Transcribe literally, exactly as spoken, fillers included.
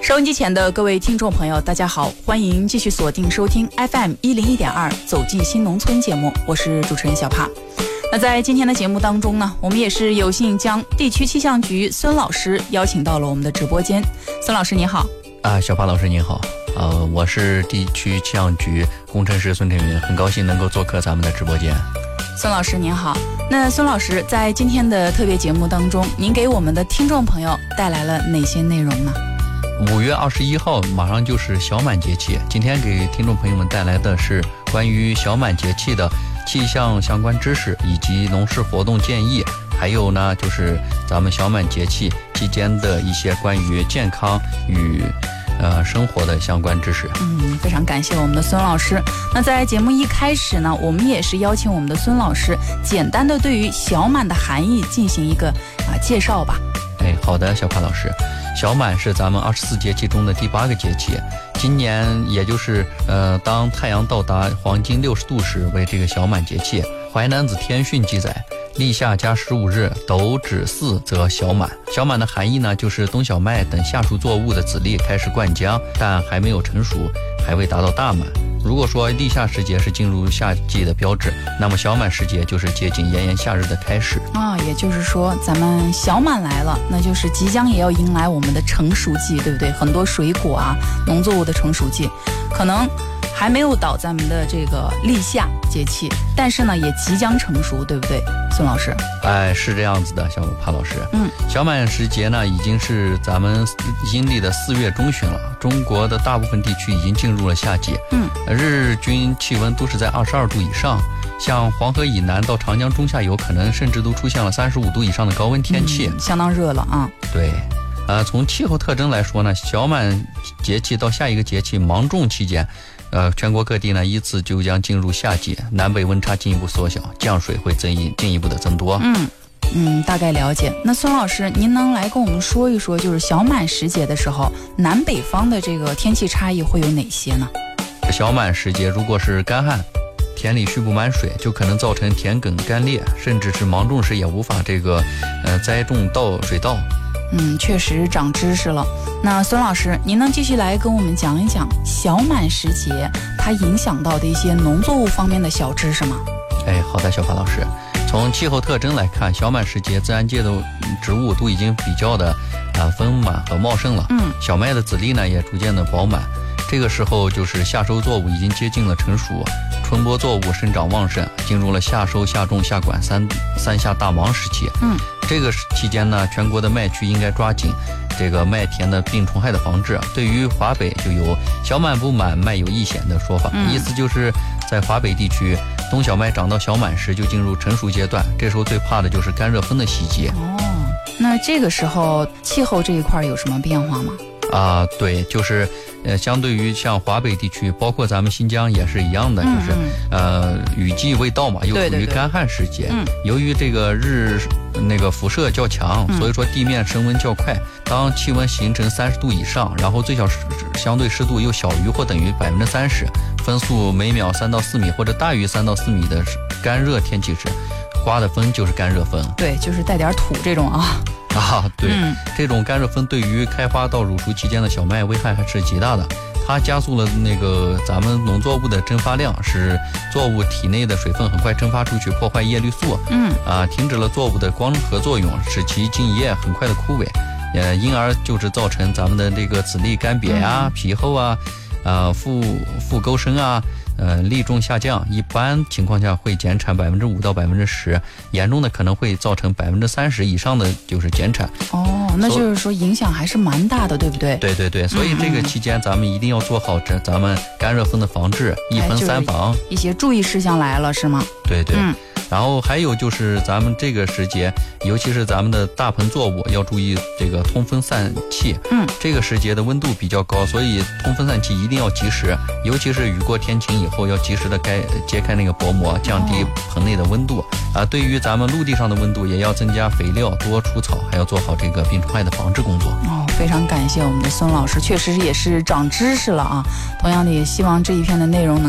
收音机前的各位听众朋友大家好，欢迎继续锁定收听 F M 一零一点二走进新农村节目，我是主持人小帕。那在今天的节目当中呢，我们也是有幸将地区气象局孙老师邀请到了我们的直播间。孙老师你好。 啊，小帕老师您好，呃，我是地区气象局工程师孙晨云，很高兴能够做客咱们的直播间。 孙老师您好。那孙老师在今天的特别节目当中，您给我们的听众朋友带来了哪些内容呢？ 五月二十一号马上就是小满节气，今天给听众朋友们带来的是关于小满节气的气象相关知识以及农事活动建议，还有呢就是咱们小满节气期间的一些关于健康与呃生活的相关知识。 嗯，非常感谢我们的孙老师。那在节目一开始呢，我们也是邀请我们的孙老师简单的对于小满的含义进行一个啊、呃、介绍吧。 哎，好的，小帕老师。小满是咱们二十四节气中的第八个节气，今年也就是呃，当太阳到达黄金六十度时为这个小满节气。淮南子天训记载，立夏加十五日，斗指四则小满。小满的含义呢，就是冬小麦等夏熟作物的籽粒开始灌浆，但还没有成熟，还未达到大满。如果说立夏时节是进入夏季的标志，那么小满时节就是接近炎炎夏日的开始啊、哦。也就是说，咱们小满来了，那就是即将也要迎来我们的成熟季，对不对？很多水果啊、农作物的成熟季，可能还没有到咱们的这个立夏节气，但是呢，也即将成熟，对不对，孙老师？ 哎，是这样子的，小帕老师。嗯，小满时节呢，已经是咱们阴历的四月中旬了。中国的大部分地区已经进入了夏季。嗯，日均气温都是在二十二度以上，像黄河以南到长江中下游，可能甚至都出现了三十五度以上的高温天气， 嗯、相当热了啊。 对。呃，从气候特征来说呢，小满节气到下一个节气芒种期间，呃，全国各地呢依次就将进入夏季，南北温差进一步缩小，降水会增一进一步的增多。 嗯嗯，大概了解。那孙老师，您能来跟我们说一说，就是小满时节的时候，南北方的这个天气差异会有哪些呢？ 小满时节如果是干旱，田里蓄不满水，就可能造成田埂干裂，甚至是芒种时也无法这个呃栽种到水稻。 嗯，确实长知识了。那孙老师，您能继续来跟我们讲一讲小满时节它影响到的一些农作物方面的小知识吗？ 哎，好的，小帕老师。从气候特征来看，小满时节自然界的植物都已经比较的啊丰满和茂盛了。嗯，小麦的籽粒呢也逐渐的饱满。这个时候就是夏收作物已经接近了成熟，春播作物生长旺盛，进入了夏收、夏种、夏管三三夏大忙时期。嗯，这个期间呢，全国的麦区应该抓紧这个麦田的病虫害的防治。对于华北就有小满不满，麦有一显的说法，嗯、意思就是在华北地区，冬小麦长到小满时就进入成熟阶段，这时候最怕的就是干热风的袭击。 哦，那这个时候气候这一块有什么变化吗？ 啊、呃，对，就是呃，相对于像华北地区，包括咱们新疆也是一样的，嗯、就是呃，雨季未到嘛，又处于干旱时节。嗯，由于这个日那个辐射较强，嗯、所以说地面升温较快。当气温形成三十度以上，然后最小相对湿度又小于或等于百分之三十，风速每秒三到四米或者大于三到四米的干热天气时，刮的风就是干热风。 对，就是带点土这种啊。 啊，对、嗯，这种干热风对于开花到乳熟期间的小麦危害还是极大的。它加速了那个咱们农作物的蒸发量，使作物体内的水分很快蒸发出去，破坏叶绿素。嗯，啊，停止了作物的光合作用，使其茎叶很快的枯萎，呃，因而就是造成咱们的这个籽粒干瘪呀、嗯、皮厚啊、啊复复沟深啊。呃，粒重下降，一般情况下会减产百分之五到百分之十，严重的可能会造成百分之三十以上的就是减产。 哦，那就是说影响还是蛮大的，对不对？ 对对对，所以这个期间咱们一定要做好这咱们干热风的防治，一分三防。 一些注意事项来了，是吗？ 对对。嗯。然后还有就是咱们这个时节，尤其是咱们的大棚作物要注意这个通风散气。嗯，这个时节的温度比较高，所以通风散气一定要及时，尤其是雨过天晴以后，要及时的开揭开那个薄膜，降低棚内的温度。啊，对于咱们陆地上的温度，也要增加肥料，多除草，还要做好这个病虫害的防治工作。 哦，非常感谢我们的孙老师，确实也是长知识了啊。同样的，也希望这一篇的内容能